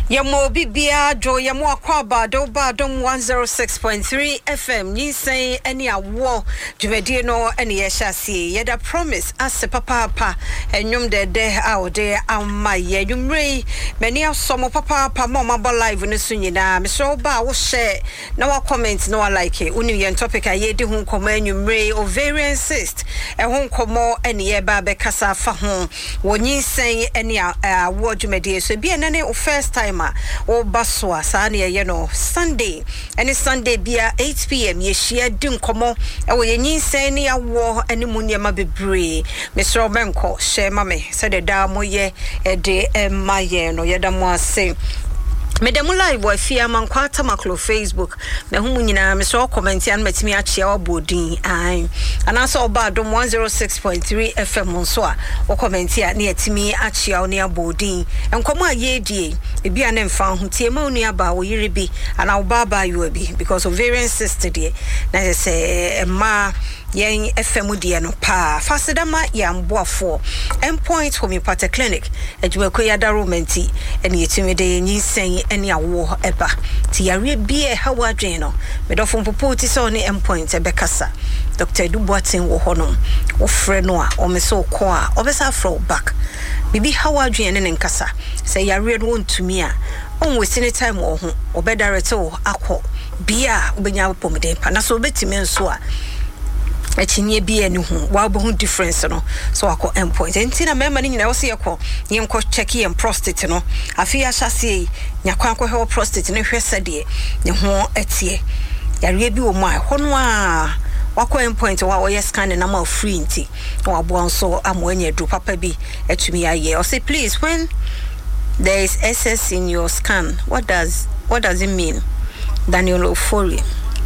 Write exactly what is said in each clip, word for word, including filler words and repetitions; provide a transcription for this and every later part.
Yamo bibia jo yamo akwaba do ba dom one oh six point three F M ni say any awo dwedie no any yeshasi yeda promise as papa papa enyum de de a de amma ye nwumrei many asomo papa papa mama ba live no so nyina me so ba wo share na wa comment na wa like uni ye topic a ye de hu nkoma enwumrei ovarian cyst e hu nkomo any ye ba be kasa fa ho wonyi say any awo dwedie so bia na ne first time o baswa sa na ye no Sunday any Sunday bia eight p m ye share di nkomo e wo ye nyinsɛn ne yawo ani mu niema bebre mesro benko share mame said the da mo ye e de emma ye no ye da mo ase Medemu live wa fia man kwata maklo Facebook me hu nyina me so comment an matimi achia obodin ai anaso oba dom one oh six point three F M so a wo comment ya na yatimi achia oni abodin enkomo aye die e bia ne mfa hu tie ma oni aba wo yire bi ana wo baba you bi because of variance sister die na say ma yen F M die no pa fasedama ya mboafo endpoint homeopathy clinic ejweko ya daromenti ene yetimi de nyinsen ene awo eba ti yare bie hawa dwen no medofo mpopo ti so ne endpoint ebekasa Doctor Duboatin wo hono wo frɛ no a o me so ko a obesa fro back bibi hawa dwen ne nkasa sɛ yare no ntumi a on we sine time wo ho obedarete wo akɔ bia obenya pomden pa na so obetimi nso a echinye bi enu hu wa bo hu difference no so akọ endpoint enti na mema ni nyina wo se yekọ yenko check yen prostate no afi ya hyase nyakwan ko he prostate no hwese de ne ho etie yare bi wo mu a hono a wakọ endpoint wa wo scan na ma free nti wa bo nso amoanye do papa bi etumi aye o say please when there is S S in your scan what does what does it mean Daniel Ofori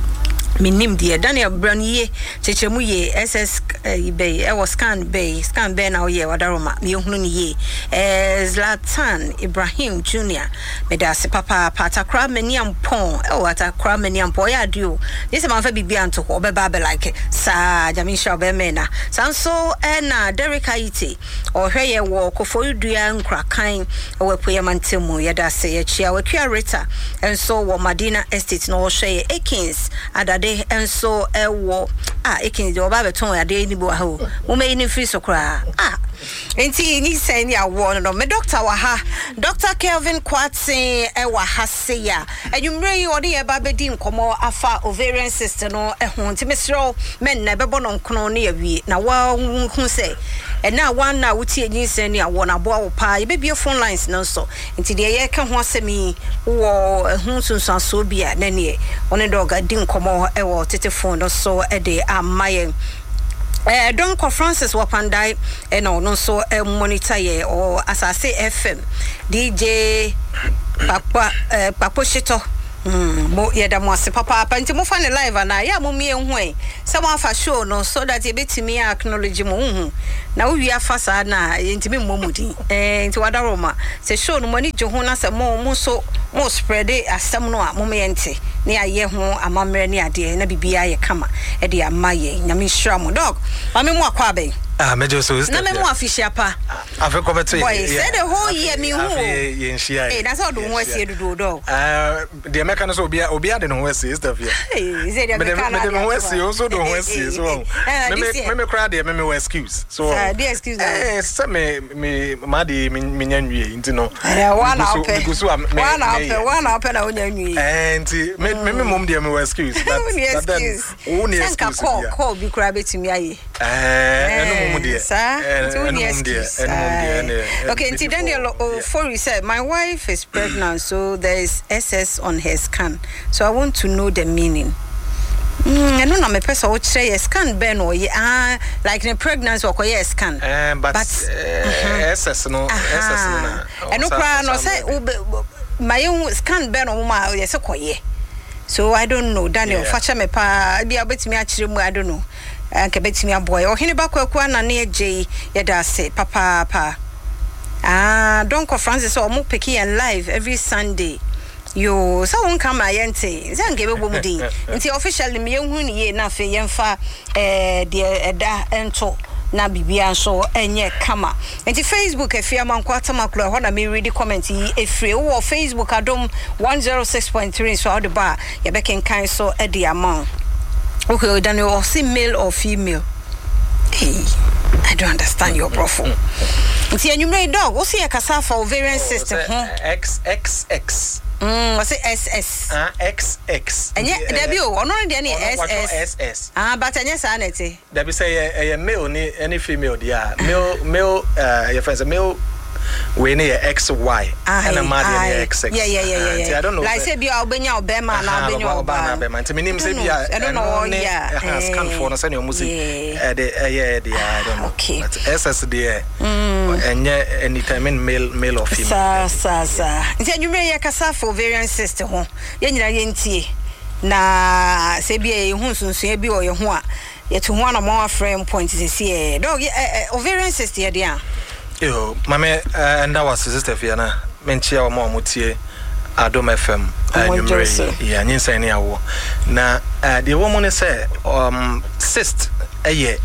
minim die Daniel Brown ye chechemu ye S S bay e was scan bay scan bay na ye wadaroma me hunu ni ye eh Zlatan Ibrahim Junior me da se papa patakra mani ampon e watakra mani ampon ya dio this man fa bibia nto ko be ba be like sa jamisha be me na sanso e na Derek Aite o hwe ye wo koforudua nkrakan e wepoye mantemu ye da se ye chia wakua Rita enso wo Madina Estate no hwe Ekins ada de enso ewo ah ekin de oba beton ya de ni bo ha o mo me ni free sokra ah enti ni say ni awo no me doctor wa ha Doctor Kelvin Kwatse e wa ha se ya enwumre yi ode ye ba bedi nkomo afa ovarian cyst no e ho enti mesro men na bebo no nkono ne yawie na wa hu se e na one na wuti enyi say ni awo na bo wo pa ye be phone lines no so enti de ye ka ho asemi wo hu sunsan so bia na ne one dog di nkomo e wo tete phone no so e de amaye eh Don Francis Wapandai e no no so e monitor ye o Asase F M D J Papa eh Papo Shito mm mo ye da mo ase papa papa nti mo fa ne live na ya mo mie hu e se mo afa show no so that ye betimi acknowledge mo hu na wo wi afa sa na nti me mo mudi eh nti wada roma se show no mani je hu na se mo mo so mo spread asem no a mo me ente ne aye ho amamre ne ade na bibia ye kama e de amaye nyame hira mo dog ma me mo akwa abai ah me just so na me mo official pa afa ko beto boy say the whole year me hu ye nhia eh na so do ho asie dudu dog ah de meka no so obia obia de no ho asie stuff here eh say de meka na de ho asie o so do ho asie so me me me cry de me me excuse so the excuse eh say me me ma de me nyanwie nti no one up gusu one up one up na onyanwie eh nti me me mom de me excuse but but then o ni excuse call call bi cry betimi aye eh okay, and Daniel Ofori said, my wife is pregnant, so there is S S on her scan. So I want to know the meaning. Mm, I don't know, my person would say a scan ben or ah, like the pregnancy or a scan. Uh, but but uh, S S no, S S no. And no cry, no say, my own scan ben or my yes, a so I don't know, Daniel, Facha me pa, be a bit me actually, I don't know. Anke betimi aboy o hene bakwa kwa na na eje yeda se papa pa ah Don Francis o mo peki en live every Sunday yo so won come ayente ze anke bebo mudin nti officially me hu ni ye na fe yemfa eh de eda ento na bibia so enye kama enti Facebook efia mankwata maklo ho na me read comment yi efre wo Facebook adom one oh six point three so the bar ye be kan so e the amount okay then you see male or female. Hey, I don't understand your profile. Nti enyumre dog wo see e kasa for ovarian system X X X. Mm, what's it S S? Ah, X X. And yet, Debbie, or no, any S S S. Ah, but I just sanity. Debbie say a male, any female, yeah. Male, male, uh, your friends, a male. We need X Y and a mad X X. Yeah, yeah, yeah, yeah. I don't know. Like say be Albania or Bema and Albania or Bema. To me, name say be I don't know. Yeah, scan for no send your music. Yeah, yeah, I don't know. Okay. But S S there. And yeah, anytime in male, male or female. Sa sa sa. Nti you may yakasa for ovarian cyst ho. Ye nyina ye ntie. Na say be e hu sunsun bi o ye ho a. Ye to ho na mo frame point say see dog ovarian cyst ye dia. Yo, mame, and that was sister Fiona. Menchia or more mutie Adom F M. Yeah, you say any hour. Now, the woman say, um, cyst, a year,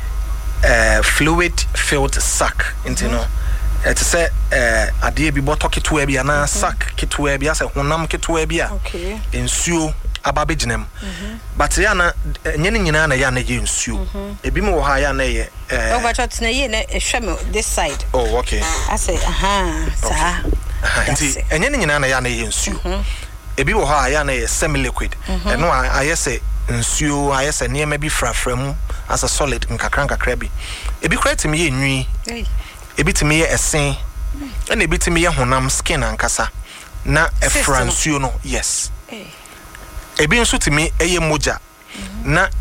fluid filled sac, into no. To say, a dear be bought to Ebia, and sac kit to Ebia, say, Honam kit to Ebia. Okay. In Sue. Ababijinem but yana nyene nyina na yana ye nsuo ebi mo ha ya na ye eh over chat na ye na hwem this side. Oh, okay. I say aha sa nti nyene nyina na yana ye nsuo ebi wo ha ya na ye semi liquid eno ayese nsuo ayese ne ma bi frafra mu as a solid nkakra nkakra bi ebi kra timi ye nwi ebi timi ye esen na ebi timi ye honam skin ankasa na efra nsuo no yes ebi nso timi eye moja na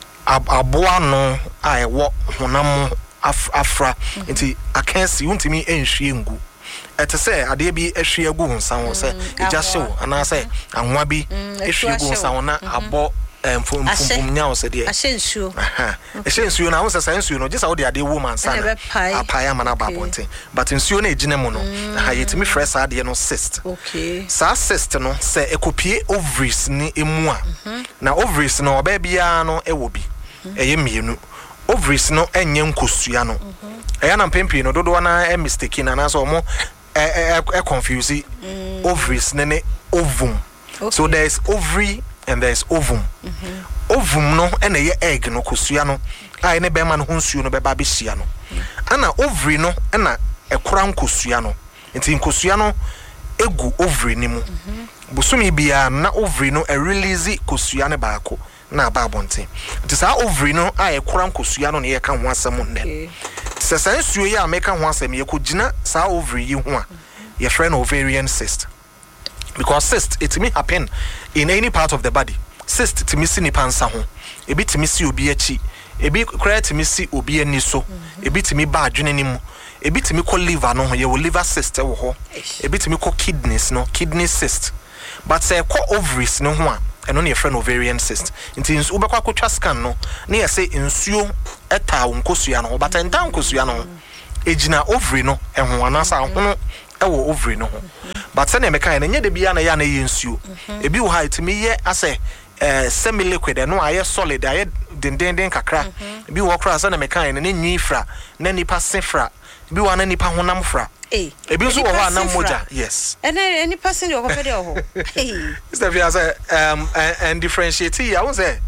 aboa no a ewo honam afra nti akansi untimi enhwie ngu ete se ade bi ehwie gu honsa ho se eja hyew ana se anwa bi ehwie gu honsa ho na abo mfum mfum nyawo se de ahyensuo aha ahyensuo na ho se sansuo no gisa wo de ade wo mansa na apaya mana babonten but nsuo na ejine mu no ha yetimi fresh ade no cyst. Okay. Sa cyst no se ekopie ovaries ni emu a na ovaries no oba bia no ewo bi eye mienu ovaries no enye nkosua no eya na mpempi no dodo na e mistake na na so mo e e confuse ovaries ne ne ovum. So there is ovary and there is ovum. Mm-hmm. Ovum no ena ye egg no kosua no a ene be ma no honsuo no be ba be hia no ana ovary no ena ekora nkosua no nti nkosua no egu ovary ni mu busumi bia na ovary no e release kosua ne baako na ba bonten nti sa ovary no a ekora nkosua no ne ye ka ho asem nden se sansuo ye a meka ho asem ye ko gina sa ovary yi ho a ye friend ovarian cyst. Because cyst it may happen in any part of the body. Cyst to me see ni pansa ho. A bit to me see obi achi. A bit cry to me see obi ani so. A bit to me ba adwene ni mu. A bit to me call liver no ye will liver cyst e wo ho. A bit to me call kidneys no kidney cyst. But say call ovaries no ho a eno na ye friend ovarian cyst. Nti nsu ubekwa kwatwa scan no na ye say nsuo eta wo nkosua no but enta nkosua no ejina ovary no ehwo anasa ho ewo ovary no ho. But send me kind nye de bia na ya na ye nsuo ebi wo ha itimi ye ase eh semi liquid no aye solid aye dendenden kakra ebi wo kra send me kind na nyi fra na nipa sefra ebi wo na nipa honam fra eh ebi so wo ha na moja yes and any person you go pede ho eh Mister Via say um and differentiate ya won say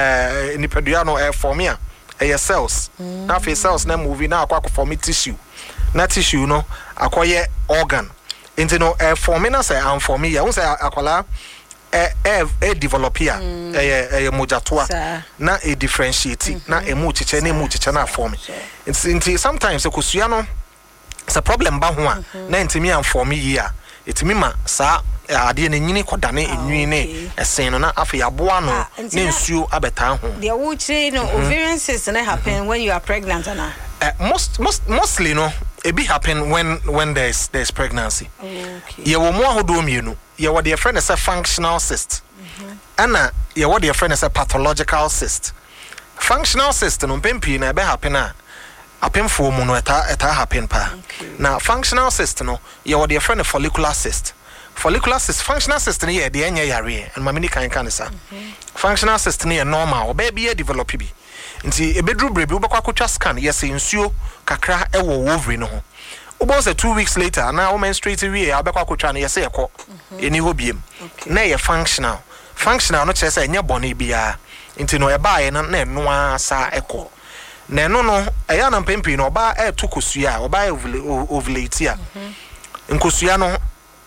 eh nipa dua no eh form ya eh cells na fe cells na movie na akwa form tissue na tissue no akoye organ into no eh for me na say am for me ya won say akwala eh eh develop here eh eh mojatoa na e differentiate na emu chiche na emu chiche na for me into sometimes e kosua no it's a problem ba ho a na ntimi am for me here etimi ma sa ade na nyini kodane enwi ne esen no na afi aboa no na nsuo abeta ho the wo chire no ovarian cyst na happen when you are pregnant na uh, most most mostly no it be happen when when there's there's pregnancy. Okay. Ye wo mo ahodo mienu. Ye wo de friend is a functional cyst. Mhm. Ana ye wo de friend is a pathological cyst. Functional cyst no pempi na be happen a apemfo mu no eta eta happen pa. Okay. Na functional cyst no ye wo de friend follicular cyst. Follicular cyst functional cyst no ye de enye yare and mamini kan kan sa. Functional cyst no ye normal o be be develop bi. nti ebedru brebi wobekwa kwatwa scan yes nsuo kakra ewo ovary no ho wobon say two weeks later na wo menstruate wie abekwa kwatwa no yes ekọ eni ho biem na ye functional functional no chese enya bone bia nti no eba ye na na eno asa ekọ na eno no eya na mpempi no oba e to kosua oba ovulate a nkosua no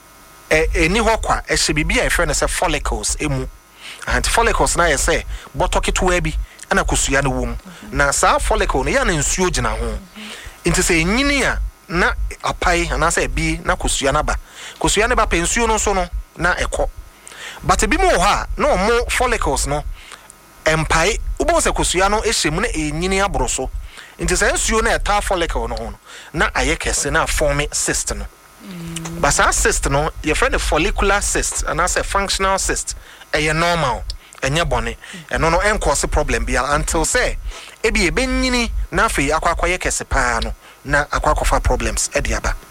e eni ho kwa e hye bibia e friend say follicles emu and follicles na ye say botoketo bi ana kosua no wom na sa follicle no ya na nsuo gina ho nti say nyini a na apai ana say bi na kosua na ba kosua ne ba pensuo no so no na ekọ but bi mo ha no mo follicles no empai ubo se kosua no ehyemu na enyini abroso nti say nsuo na eta follicle no ho na ayekese na form cyst no but sa cyst no your friend follicular cyst and as a functional cyst e normal enye bone eno no en cause problem bia until say e bi e benyini na afei akwakoye kese pa no na akwakofa problems e dia ba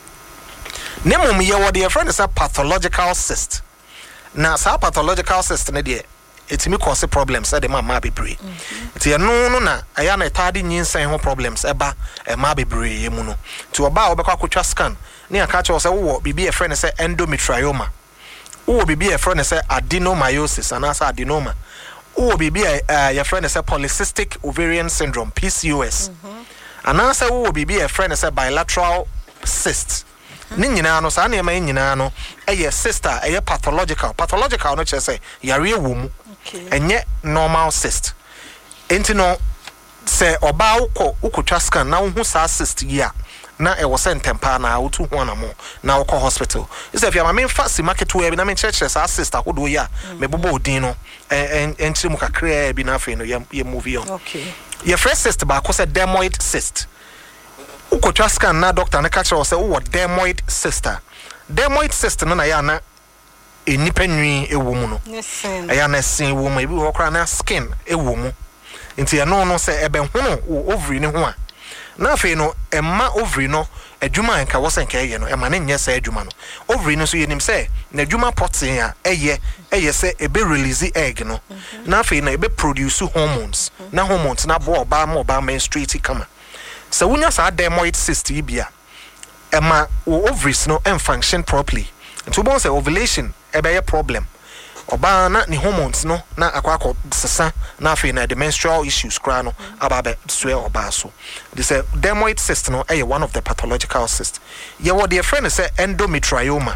nemum ye wo de friend is a pathological cyst na sa pathological cyst ne de etimi cause problems e de ma ma bebre ti eno no na aya na etade nyinsan ho problems e ba e ma bebre ye mu no ti oba obekwa kwatwa scan ne aka che wo se wo bibi e friend say endometrioma wo bibi e friend say adenomyosis and as adenoma wo bibi e your friend say polycystic ovarian syndrome P C O S and as wo bibi e friend say bilateral cyst ni nyina no sa na ema nyina no eye cyst eye pathological pathological no che say yare wo mu enye normal cyst enti no se oba ukọ ukotwa scan na wo hu sa cyst yi a na e was entempa na wotu ho na mo na wo hospital is if you am fa si market we na me church sa sister kodo ya me bobo odin no en entri mu kakra bi na afi no ye movie on okay your first cyst ba ko se dermoid cyst ukotwa scan na doctor na catch say wo dermoid cyst dermoid cyst no na ya na enipa nwi ewo mu no ya na sin wo mu ebi wo kra na skin ewo mu nti ya no no se ebe hono ovary ne ho a na fe no emma ovary no adwuma nka wo senka ye no emma ne nyɛ sɛ adwuma no ovary no so ye nim sɛ na adwuma potin a ɛyɛ ɛyɛ sɛ ebe release egg no na fe na ebe produce hormones na hormones na bo oba ma oba menstruate kama sɛ wunya sa dermoid cyst yi bia emma ovaries no em function properly nti bo sɛ ovulation ebe ye problem oba na ni hormones no na akwakọ sesa na afi na the menstrual issues kra no ababe swear oba so this a dermoid cyst no eh one of the pathological cysts ye what their friend say endometrioma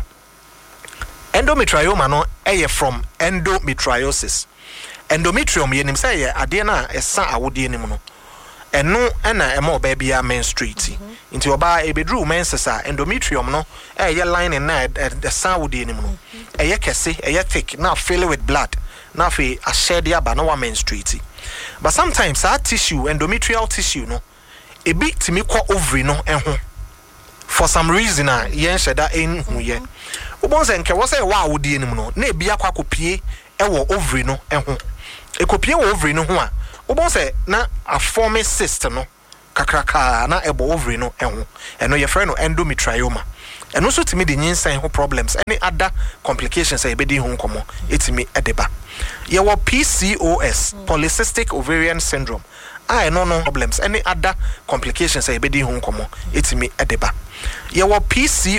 endometrioma no eh from endometriosis endometrium ye nim say ye ade na esa awode nim no eno na ema oba bia menstruate nti oba ebedru menses a endometrium no eh ye lining na esa awode nim no eye kese eye thick now fill with blood now fi a shed ya ba na wa menstruate but sometimes that tissue endometrial tissue no e bi timi kwa ovary no enho for some reason a yen sheda enhu ye ubon se nke wo se wa awode nim no na e bi akwa kopie e wo ovary no enho e kopie wo ovary no ho a ubon se na a form cyst no kakraka na ebo ovary no enho eno ye frɛ no endometrioma and also to me the nyinsan ho problems any other complications e be di ho nkomo etimi edeba ye wo P C O S mm. polycystic ovarian syndrome I no no problems any other complications e be di ho nkomo etimi edeba ye wo P C